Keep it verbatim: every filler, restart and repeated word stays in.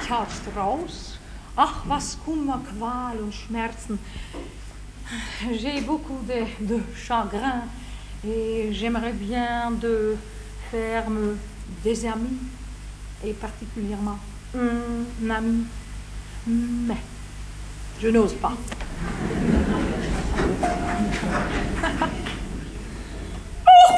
ich als Strauß. Ach, was Kummer, Qual und Schmerzen. J'ai beaucoup de, de chagrin et j'aimerais bien de faire me des amis et particulièrement un ami. Mais je n'ose pas.